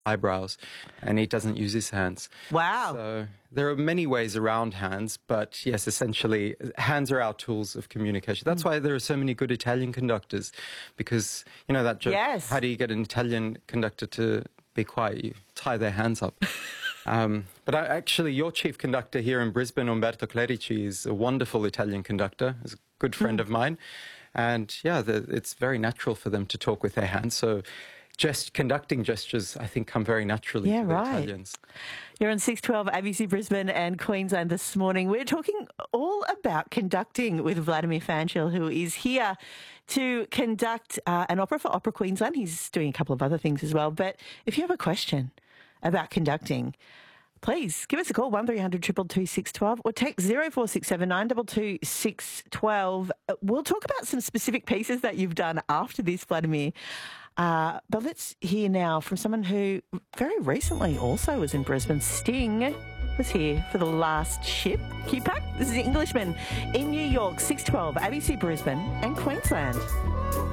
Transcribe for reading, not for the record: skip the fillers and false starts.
eyebrows, and he doesn't use his hands. Wow. So there are many ways around hands, but yes, essentially, hands are our tools of communication. That's why there are so many good Italian conductors, because, you know, that joke, Yes. how do you get an Italian conductor to be quiet? You tie their hands up. But actually, your chief conductor here in Brisbane, Umberto Clerici, is a wonderful Italian conductor. He's a good friend of mine. And yeah, it's very natural for them to talk with their hands. So conducting gestures, I think, come very naturally to the Italians. You're on 612 ABC Brisbane and Queensland this morning. We're talking all about conducting with Vladimir Fanchil, who is here to conduct an opera for Opera Queensland. He's doing a couple of other things as well. But if you have a question about conducting, please give us a call, 1300 222 612, or text 0467 922 612. We'll talk about some specific pieces that you've done after this, Vladimir. But let's hear now from someone who very recently also was in Brisbane. Sting was here for The Last Ship. QPAC, this is an Englishman in New York, 612 ABC Brisbane and Queensland.